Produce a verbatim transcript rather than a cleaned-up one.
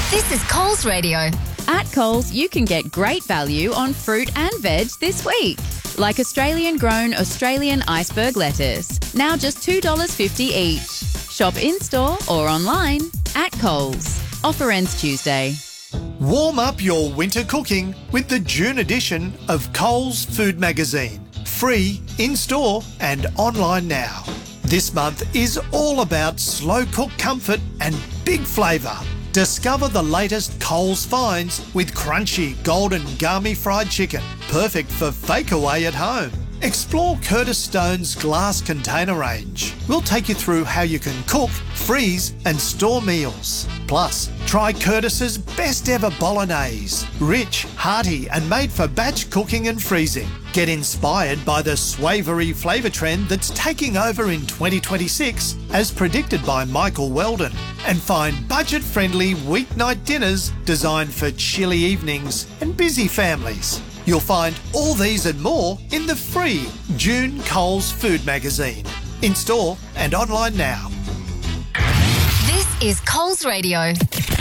This is Coles Radio. At Coles, you can get great value on fruit and veg this week. Like Australian-grown Australian iceberg lettuce, now just two dollars fifty each. Shop in-store or online at Coles. Offer ends Tuesday. Warm up your winter cooking with the June edition of Coles Food Magazine. Free, in-store and online now. This month is all about slow-cook comfort and big flavour. Discover the latest Coles finds with crunchy, golden gummy fried chicken, perfect for fake-away at home. Explore Curtis Stone's glass container range. We'll take you through how you can cook, freeze and store meals. Plus, try Curtis's best ever bolognese. Rich, hearty and made for batch cooking and freezing. Get inspired by the swavery flavour trend that's taking over in twenty twenty-six, as predicted by Michael Weldon. And find budget-friendly weeknight dinners designed for chilly evenings and busy families. You'll find all these and more in the free June Coles Food Magazine. In store and online now. This is Coles Radio.